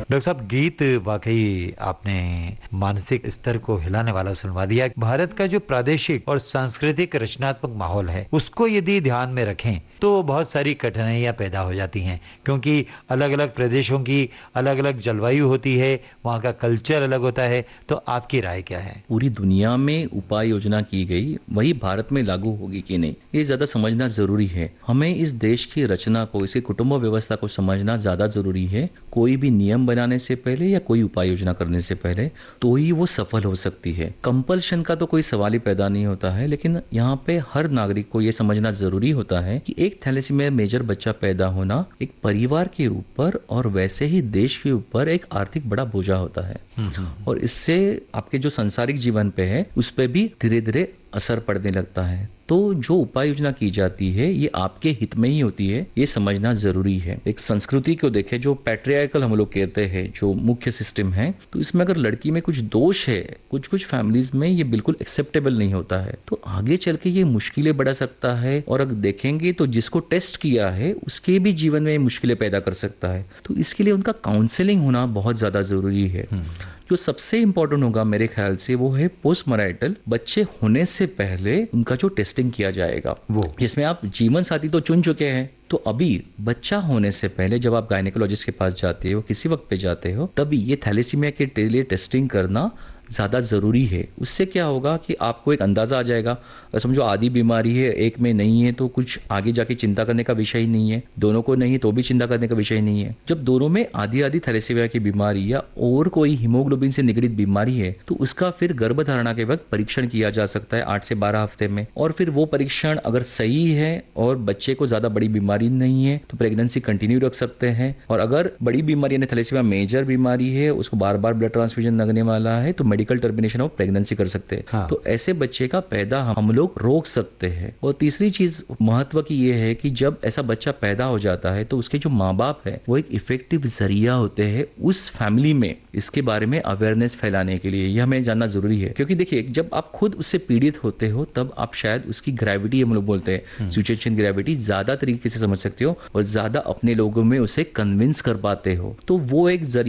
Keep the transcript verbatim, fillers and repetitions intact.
Doctor साहब, गीत वाकई आपने मानसिक स्तर को हिलाने वाला सुनवा दिया। भारत का जो प्रादेशिक और सांस्कृतिक रचनात्मक माहौल है, उसको यदि ध्यान में रखें तो बहुत सारी कठिनाइयां पैदा हो जाती हैं, क्योंकि अलग अलग प्रदेशों की अलग अलग जलवायु होती है, वहाँ का कल्चर अलग होता है। तो आपकी राय क्या है? पूरी दुनिया में उपाय योजना की गई, वही भारत में लागू होगी कि नहीं, ये ज्यादा समझना जरूरी है। हमें इस देश की रचना को, इसी कुटुंब व्यवस्था को समझना ज्यादा जरूरी है। कोई भी नियम बनाने से पहले या कोई उपाय योजना करने से पहले तो ही वो सफल हो सकती है। कंपल्शन का तो कोई सवाल ही पैदा नहीं होता है, लेकिन यहाँ पे हर नागरिक को ये समझना जरूरी होता है कि एक थैलेसीमिया मेजर बच्चा पैदा होना एक परिवार के ऊपर और वैसे ही देश के ऊपर एक आर्थिक बड़ा बोझा होता है, और इससे आपके जो सांसारिक जीवन पे है उस पे भी धीरे धीरे असर पड़ने लगता है। तो जो उपाय योजना की जाती है ये आपके हित में ही होती है, ये समझना जरूरी है। एक संस्कृति को देखें, जो पैट्रियार्कल हम लोग कहते हैं, जो मुख्य सिस्टम है, तो इसमें अगर लड़की में कुछ दोष है, कुछ कुछ फैमिलीज में ये बिल्कुल एक्सेप्टेबल नहीं होता है, तो आगे चल के ये मुश्किलें बढ़ा सकता है। और अगर देखेंगे तो जिसको टेस्ट किया है उसके भी जीवन में मुश्किलें पैदा कर सकता है। तो इसके लिए उनका काउंसलिंग होना बहुत ज्यादा जरूरी है। जो सबसे इंपॉर्टेंट होगा मेरे ख्याल से वो है पोस्ट मैरिटल, बच्चे होने से पहले उनका जो टेस्टिंग किया जाएगा, वो जिसमें आप जीवन साथी तो चुन चुके हैं, तो अभी बच्चा होने से पहले जब आप गायनेकोलॉजिस्ट के पास जाते हो, किसी वक्त पे जाते हो, तभी ये थैलेसीमिया के लिए टेस्टिंग करना ज्यादा जरूरी है। उससे क्या होगा कि आपको एक अंदाजा आ जाएगा। अगर समझो आधी बीमारी है, एक में नहीं है, तो कुछ आगे जाके चिंता करने का विषय ही नहीं है। दोनों को नहीं तो भी चिंता करने का विषय नहीं है। जब दोनों में आधी आधी थैलेसीमिया की बीमारी या और कोई हीमोग्लोबिन से निगडित बीमारी है, तो उसका फिर गर्भधारणा के वक्त परीक्षण किया जा सकता है आठ से बारह हफ्ते में। और फिर वो परीक्षण अगर सही है और बच्चे को ज्यादा बड़ी बीमारी नहीं है तो प्रेगनेंसी कंटिन्यू रख सकते हैं। और अगर बड़ी बीमारी यानी थैलेसीमिया मेजर बीमारी है, उसको बार बार ब्लड ट्रांसफ्यूजन लगने वाला है, तो मेडिकल टर्मिनेशन ऑफ प्रेगनेंसी कर सकते हैं। हाँ। तो ऐसे बच्चे का पैदा हम लोग रोक सकते हैं। और तीसरी चीज महत्व की ये है कि जब ऐसा बच्चा पैदा हो जाता है तो उसके जो माँ बाप है वो एक इफेक्टिव जरिया होते हैं उस फैमिली में इसके बारे में अवेयरनेस फैलाने के लिए। यह हमें जानना जरूरी है, क्योंकि देखिए जब आप खुद उससे पीड़ित होते हो तब आप शायद उसकी ग्रेविटी, हम लोग बोलते हैं सिचुएशन ग्रेविटी, ज्यादा तरीके से समझ सकते हो और ज्यादा अपने लोगों में उसे कन्विंस कर पाते हो। तो वो एक जरिया